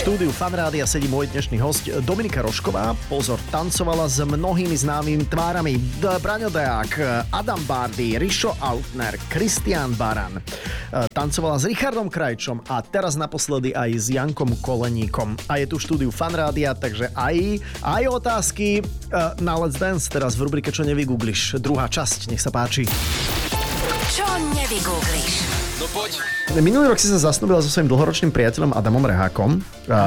štúdiu Fanrádia sedí môj dnešný host Dominika Rožková. Pozor, tancovala s mnohými známymi tvárami. Braňo Deák, Adam Bárdy, Rišo Autner, Kristián Baran. Tancovala s Richardom Krajčom a teraz naposledy aj s Jankom Koleníkom. A je tu v štúdiu Fanrádia, takže aj otázky na Let's Dance teraz v rubrike Čo nevygoogliš. Druhá časť, nech sa páči. Čo nevygoogliš? No poď. Minulý rok si sa zasnúbila so svojím dlhoročným priateľom Adamom Rehákom.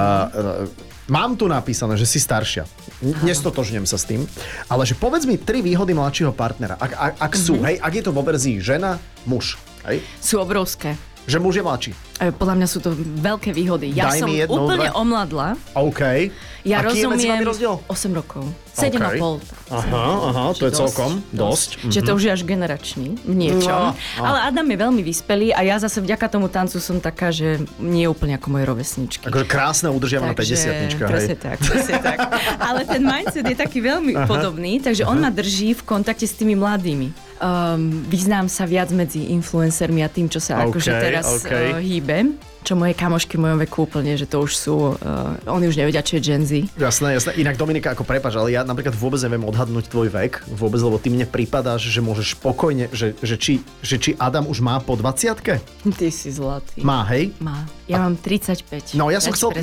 Mám tu napísané, že si staršia. Nestotožňujem sa s tým. Ale že povedz mi 3 výhody mladšieho partnera. Ak sú, hej, ak je to vo verzii žena, muž. Hej? Sú obrovské. Že muž je mladší. Podľa mňa sú to veľké výhody. Ja som úplne omladla. OK. Ja Aký rozumiem, je medzi vami rozdiel? 8 rokov. 7,5. Aha, to je celkom dosť. Čiže to už je až generačný v niečom. Ale Adam je veľmi vyspelý a ja zase vďaka tomu tancu som taká, že nie je úplne ako moje rovesničky. Akože krásne udržiavaná 50-tnička. Presne tak. Ale ten mindset je taký veľmi podobný, takže on ma drží v kontakte s tými mladými. Vyznám sa viac medzi influencermi a tým, čo sa akože teraz hýbe. Čo moje kamošky v mojom veku úplne, že to už sú, oni už nevedia, čo je Gen Z. Jasné. Inak Dominika, ako prepáč, ale ja napríklad vôbec neviem odhadnúť tvoj vek, vôbec, lebo ty mne pripadáš, že môžeš spokojne, že či Adam už má po 20-ke? Ty si zlatý. Má, hej? Má. Ja mám 35. No ja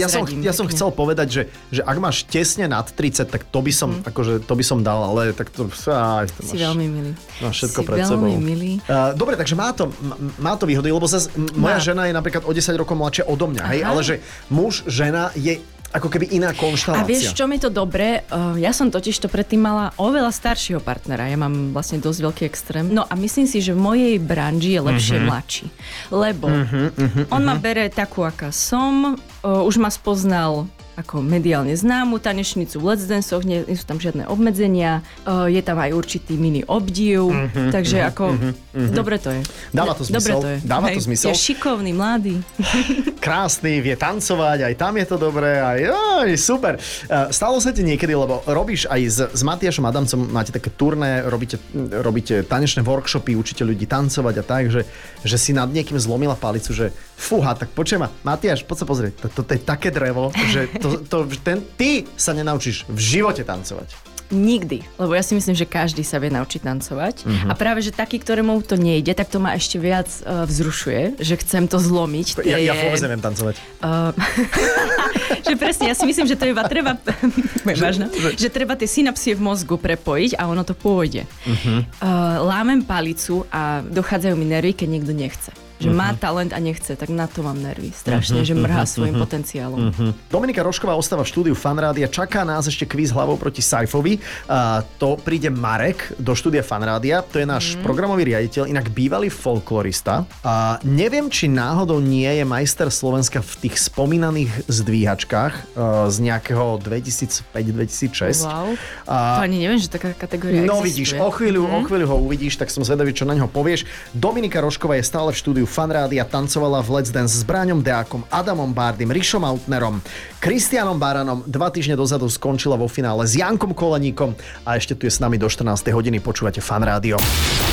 som chcel povedať, že ak máš tesne nad 30, tak to by som, akože to by som dal, ale tak to Si veľmi milý. Máš všetko si pred sebou. veľmi milý. Dobre, takže má to výhody, lebo zase moja žena je napríklad o 10 rokov mladšia odo mňa, hej, ale že muž, žena je ako keby iná konštelácia. A vieš, čo mi to dobre? Ja som totiž to predtým mala oveľa staršieho partnera. Ja mám vlastne dosť veľký extrém. No a myslím si, že v mojej branži je lepšie mladší. Lebo on ma bere takú, aká som. Už ma spoznal ako mediálne známu tanečnicu v Let's Danceoch, nie sú tam žiadne obmedzenia, je tam aj určitý mini obdiv, takže dobre to je. Dáva to zmysel. Dáva to zmysel. Je šikovný, mladý. Krásny, vie tancovať, aj tam je to dobré, aj super. Stalo sa ti niekedy, lebo robíš aj s Matiášom Adamcom, máte také turné, robíte tanečné workshopy, učíte ľudí tancovať a tak, že si nad niekým zlomila palicu, že fúha, tak počujem ma, Matiáš, poď sa pozrieť, toto je také drevo, že ty sa nenaučíš v živote tancovať. Nikdy, lebo ja si myslím, že každý sa vie naučiť tancovať. A práve, že taký, ktorému to nejde, tak to ma ešte viac vzrušuje, že chcem to zlomiť. Ja vôbec neviem tancovať. Že presne, ja si myslím, že to iba treba že treba tie synapsie v mozgu prepojiť a ono to pôjde. Lámem palicu a dochádzajú mi nervy, keď niekto nechce. Že má talent a nechce, tak na to mám nervy. Strašne, že mrhá svojim potenciálom. Dominika Rožková ostáva v štúdiu Fanrádia. Čaká nás ešte kvíz hlavou proti Saifovi. To príde Marek do štúdia Fanrádia. To je náš programový riaditeľ, inak bývalý folklorista. Neviem, či náhodou nie je majster Slovenska v tých spomínaných zdvíhačkách z nejakého 2005-2006. Wow. To ani neviem, že taká kategória existuje. No vidíš, o chvíľu ho uvidíš, tak som zvedavý, čo na ňo povieš. Dominika Rožková je stále v štúdiu Fanrádia, tancovala v Let's Dance s Braňom Deákom, Adamom Bárdym, Rišom Autnerom, Kristiánom Baranom. 2 týždne dozadu skončila vo finále s Jankom Koleníkom a ešte tu je s nami do 14. hodiny. Počúvate Fanrádio.